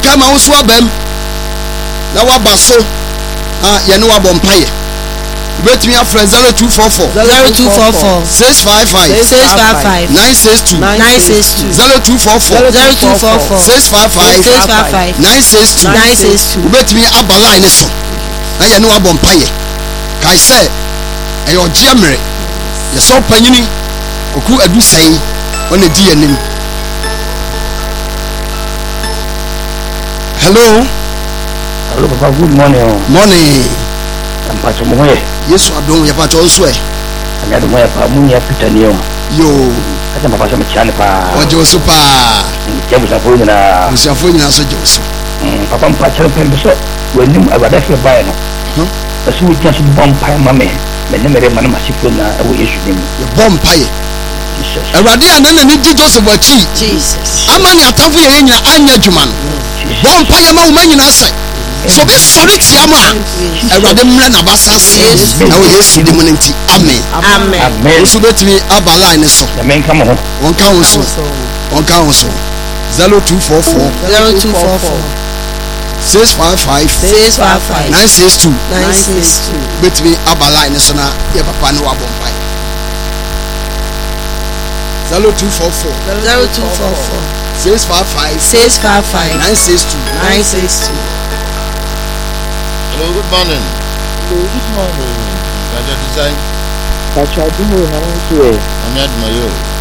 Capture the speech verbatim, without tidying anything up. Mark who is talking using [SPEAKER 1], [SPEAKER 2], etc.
[SPEAKER 1] aka ma wo so abam na waba so ah ye ne wabɔ mpaye betimi afrɛ zero two four four
[SPEAKER 2] zero two four four
[SPEAKER 1] six five five
[SPEAKER 2] six five five
[SPEAKER 1] nine six two
[SPEAKER 2] nine six two
[SPEAKER 1] zero two four four
[SPEAKER 2] zero two four four
[SPEAKER 1] six five five
[SPEAKER 2] six five five
[SPEAKER 1] nine six two
[SPEAKER 2] nine six two
[SPEAKER 1] betimi aba line so na ye ne wabɔ mpaye kai sɛ ɛyɛ ɔgye mmerɛ yɛ sɛ panyini oku adu sɛn ɔna di anim. Hello.
[SPEAKER 3] Hello, Papa. Good morning.
[SPEAKER 1] Morning.
[SPEAKER 3] I'm Pastor Moye.
[SPEAKER 1] Yes, I don't have to also.
[SPEAKER 3] I'm not Moye. I'm Moye Pitania.
[SPEAKER 1] Yo.
[SPEAKER 3] I am Papa Chanipa.
[SPEAKER 1] Oh, Joseph.
[SPEAKER 3] James Apollina.
[SPEAKER 1] Monsieur Apollina, so Joseph.
[SPEAKER 3] Papa Pacha Pembeso. When you are a left by now. As we just bomb pie, mammy. The name of Madame Sipuna, I will issue him.
[SPEAKER 1] Bomb pie. Awurade anan ni di Joseph achi
[SPEAKER 2] Jesus
[SPEAKER 1] amanya atafo ye nyina anya dwuma no bon pa ye ma wo manyina sɛ so be sorry tiama awurade mra na basase na wo Yesu di mo nti amen
[SPEAKER 2] amen
[SPEAKER 1] so betimi aba line so
[SPEAKER 3] amen come on
[SPEAKER 1] won ka wo so won ka wo so zero two four four
[SPEAKER 2] zero two four four
[SPEAKER 1] six five five
[SPEAKER 2] six five five
[SPEAKER 1] nine six two
[SPEAKER 2] nine six two
[SPEAKER 1] betimi aba line so na ye papa no wa bon pa zero two four four
[SPEAKER 2] zero two four four
[SPEAKER 1] six five five
[SPEAKER 2] six five five
[SPEAKER 1] nine six two
[SPEAKER 2] nine six two.
[SPEAKER 4] Hello, good morning.
[SPEAKER 5] Hello, good morning.
[SPEAKER 4] Raja Design.
[SPEAKER 5] Pacha Dumo, how are you?
[SPEAKER 4] I'm at my yo.